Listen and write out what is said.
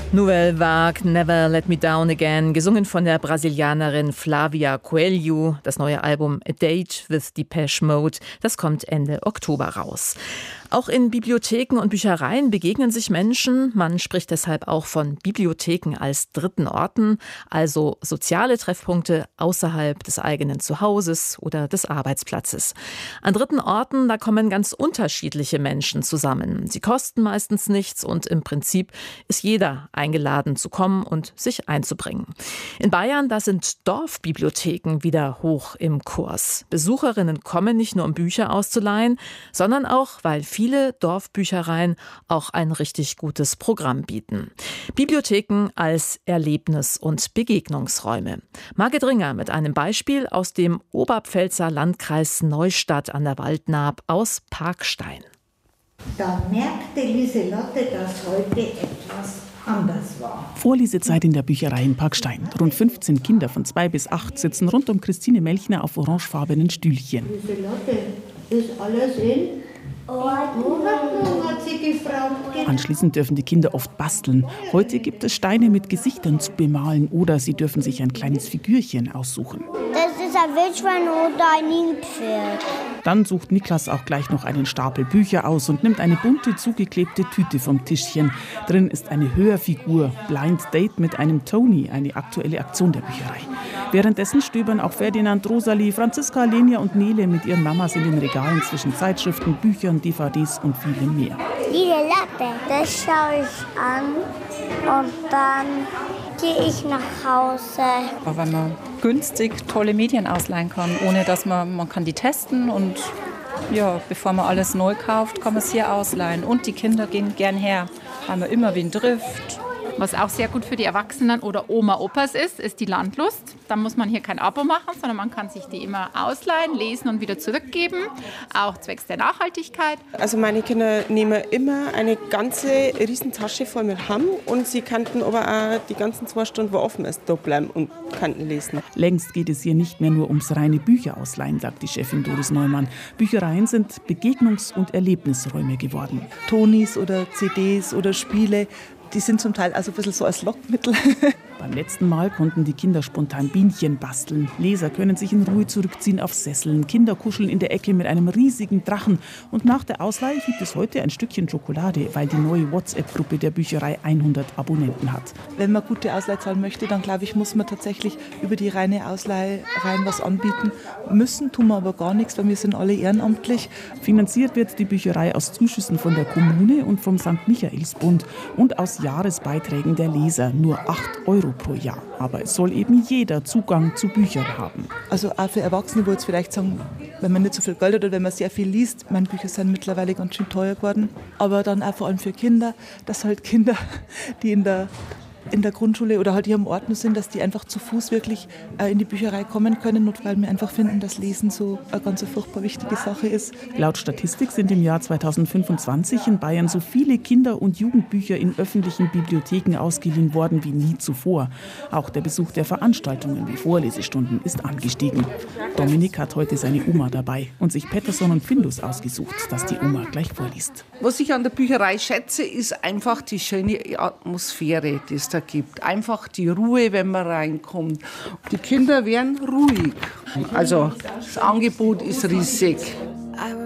Nouvelle Vague, Never Let Me Down Again, gesungen von der Brasilianerin Flavia Coelho. Das neue Album A Date with Depeche Mode, das kommt Ende Oktober raus. Auch in Bibliotheken und Büchereien begegnen sich Menschen. Man spricht deshalb auch von Bibliotheken als dritten Orten, also soziale Treffpunkte außerhalb des eigenen Zuhauses oder des Arbeitsplatzes. An dritten Orten, da kommen ganz unterschiedliche Menschen zusammen. Sie kosten meistens nichts und im Prinzip ist jeder eingeladen zu kommen und sich einzubringen. In Bayern, da sind Dorfbibliotheken wieder hoch im Kurs. Besucherinnen kommen nicht nur, um Bücher auszuleihen, sondern auch, weil viele Dorfbüchereien auch ein richtig gutes Programm bieten. Bibliotheken als Erlebnis- und Begegnungsräume. Margit Ringer mit einem Beispiel aus dem Oberpfälzer Landkreis Neustadt an der Waldnaab aus Parkstein. Da merkte Lieselotte, dass heute etwas anders war. Vorlesezeit in der Bücherei in Parkstein. Rund 15 Kinder von 2 bis 8 sitzen rund um Christine Melchner auf orangefarbenen Stühlchen. Lieselotte, ist alles in Ordnung, hat sie gefragt. Anschließend dürfen die Kinder oft basteln. Heute gibt es Steine mit Gesichtern zu bemalen oder sie dürfen sich ein kleines Figürchen aussuchen. Das ist ein Wildschwein oder ein Nilpferd. Dann sucht Niklas auch gleich noch einen Stapel Bücher aus und nimmt eine bunte, zugeklebte Tüte vom Tischchen. Drin ist eine Hörfigur, Blind Date mit einem Tony, eine aktuelle Aktion der Bücherei. Währenddessen stöbern auch Ferdinand, Rosalie, Franziska, Lenia und Nele mit ihren Mamas in den Regalen zwischen Zeitschriften, Büchern, DVDs und vielem mehr. Lieselotte, das schaue ich an und dann gehe ich nach Hause. Weil man günstig tolle Medien ausleihen kann, ohne dass man kann die testen und ja, bevor man alles neu kauft, kann man es hier ausleihen. Und die Kinder gehen gern her, weil man immer wen trifft. Was auch sehr gut für die Erwachsenen oder Oma-Opas ist die Landlust. Da muss man hier kein Abo machen, sondern man kann sich die immer ausleihen, lesen und wieder zurückgeben, auch zwecks der Nachhaltigkeit. Also meine Kinder nehmen immer eine ganze Riesentasche voll mit Hamm und sie könnten aber auch die ganzen 2 Stunden, wo offen ist, da bleiben und könnten lesen. Längst geht es hier nicht mehr nur ums reine Bücherausleihen, sagt die Chefin Doris Neumann. Büchereien sind Begegnungs- und Erlebnisräume geworden. Tonis oder CDs oder Spiele, die sind zum Teil also ein bisschen so als Lockmittel. Beim letzten Mal konnten die Kinder spontan Bienchen basteln. Leser können sich in Ruhe zurückziehen auf Sesseln. Kinder kuscheln in der Ecke mit einem riesigen Drachen. Und nach der Ausleihe gibt es heute ein Stückchen Schokolade, weil die neue WhatsApp-Gruppe der Bücherei 100 Abonnenten hat. Wenn man gute Ausleihe zahlen möchte, dann glaube ich, muss man tatsächlich über die reine Ausleihe rein was anbieten. Müssen tun wir aber gar nichts, weil wir sind alle ehrenamtlich. Finanziert wird die Bücherei aus Zuschüssen von der Kommune und vom St. Michaelsbund und aus Jahresbeiträgen der Leser, nur 8 Euro pro Jahr. Aber es soll eben jeder Zugang zu Büchern haben. Also auch für Erwachsene, wo jetzt vielleicht sagen, wenn man nicht so viel Geld hat oder wenn man sehr viel liest, meine Bücher sind mittlerweile ganz schön teuer geworden, aber dann auch vor allem für Kinder, dass halt Kinder, die in der Grundschule oder halt hier am Ort sind, dass die einfach zu Fuß wirklich in die Bücherei kommen können und weil wir einfach finden, dass Lesen so eine ganz furchtbar wichtige Sache ist. Laut Statistik sind im Jahr 2025 in Bayern so viele Kinder- und Jugendbücher in öffentlichen Bibliotheken ausgeliehen worden wie nie zuvor. Auch der Besuch der Veranstaltungen wie Vorlesestunden ist angestiegen. Dominik hat heute seine Oma dabei und sich Pettersson und Findus ausgesucht, dass die Oma gleich vorliest. Was ich an der Bücherei schätze, ist einfach die schöne Atmosphäre, die es da gibt. Einfach die Ruhe, wenn man reinkommt. Die Kinder werden ruhig. Also das Angebot ist riesig.